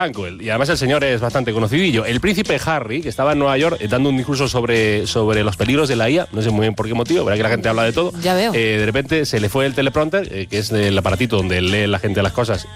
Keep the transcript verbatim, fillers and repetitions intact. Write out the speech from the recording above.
Hankwell, y además el señor es bastante conocidillo. El príncipe Harry, que estaba en Nueva York eh, dando un discurso sobre, sobre los peligros de la I A, no sé muy bien por qué motivo, verá que la gente habla de todo. Ya veo. Eh, de repente se le fue el teleprompter, eh, que es el aparatito donde lee la gente las cosas